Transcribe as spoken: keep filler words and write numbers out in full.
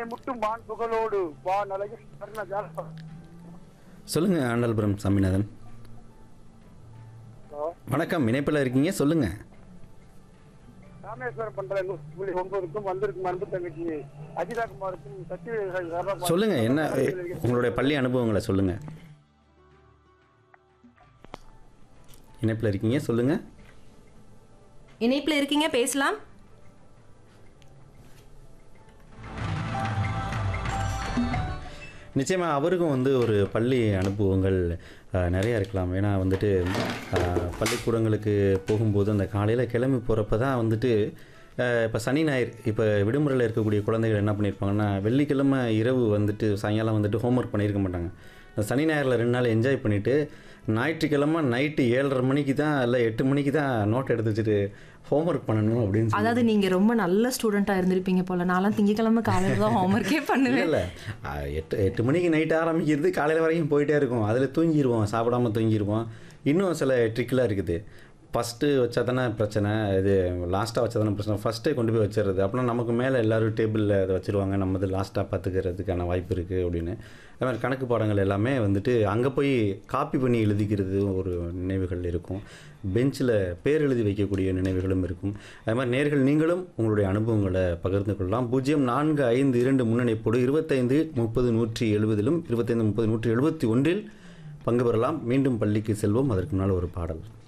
என்னை முட்டும் வான் புகழோடு வா நலகி சொல்லுங்க ஆண்டாள்புரம் சாமிநாதன். வணக்கம், இணைப்பில் இருக்கீங்க, சொல்லுங்க. ராமேஸ்வரம் பண்ற புள்ளி ஒன்பதுக்கும் வந்திருக்கும் அன்பு தங்கச்சி அஜிதா குமாருக்கும் சத்ய சொல்லுங்க, என்ன உங்களுடைய பள்ளி அனுபவங்களை சொல்லுங்க. இணைப்பில் இருக்கீங்க, சொல்லுங்க. இணைப்பில் இருக்கீங்க, பேசலாம். நிச்சயமாக அவருக்கும் வந்து ஒரு பள்ளி அனுபவங்கள் நிறையா இருக்கலாம். ஏன்னா வந்துட்டு பள்ளிக்கூடங்களுக்கு போகும்போது அந்த காலையில் கிளம்பி போகிறப்ப தான் வந்துட்டு இப்போ சனி ஞாயிறு இப்போ விடுமுறையில் இருக்கக்கூடிய குழந்தைகள் என்ன பண்ணியிருப்பாங்கன்னா, வெள்ளிக்கிழமை இரவு வந்துட்டு சாயங்காலம் வந்துட்டு ஹோம்ஒர்க் பண்ணியிருக்க மாட்டாங்க. இந்த சனி ஞாயிறில் ரெண்டு நாள் என்ஜாய் பண்ணிவிட்டு ஞாயிற்றுக்கிழமை நைட்டு ஏழரை மணிக்கு தான் இல்லை எட்டு மணிக்கு தான் நோட் எடுத்து வச்சுட்டு ஹோம்ஒர்க் பண்ணணும் அப்படின்னு. அதாவது நீங்கள் ரொம்ப நல்ல ஸ்டூடெண்ட்டாக இருந்திருப்பீங்க போல். நான்லாம் திங்கக்கிழமை காலையில் தான் ஹோம்ஒர்க்கே பண்ணுவேன். இல்லை எட்டு எட்டு மணிக்கு நைட்டு ஆரம்பிக்கிறது காலையில் வரைக்கும் போயிட்டே இருக்கும். அதில் தூங்கிடுவோம், சாப்பிடாமல் தூங்கிடுவோம். இன்னும் சில ட்ரிக்கெலாம் இருக்குது. ஃபஸ்ட்டு வச்சா தானே பிரச்சனை, இது லாஸ்ட்டாக வச்சா தானே பிரச்சனை. ஃபஸ்ட்டே கொண்டு போய் வச்சிடுறது, அப்படின்னா நமக்கு மேலே எல்லோரும் டேபிளில் அதை வச்சுருவாங்க, நம்ம இது லாஸ்ட்டாக பார்த்துக்கிறதுக்கான வாய்ப்பு இருக்குது அப்படின்னு. அது மாதிரி கணக்கு பாடங்கள் எல்லாமே வந்துட்டு அங்கே போய் காப்பி பண்ணி எழுதிக்கிறது ஒரு நினைவுகள் இருக்கும். பெஞ்சில் பேர் எழுதி வைக்கக்கூடிய நினைவுகளும் இருக்கும். அது மாதிரி நேர்கள் நீங்களும் உங்களுடைய அனுபவங்களை பகிர்ந்து கொள்ளலாம். பூஜ்ஜியம் நான்கு ஐந்து இரண்டு முன்னணிப்போடு இருபத்தைந்து முப்பது நூற்றி எழுபதிலும் இருபத்தைந்து முப்பது நூற்றி எழுபத்தி ஒன்றில் பங்கு பெறலாம். மீண்டும் பள்ளிக்கு செல்வோம், அதற்கு முன்னால் ஒரு பாடல்.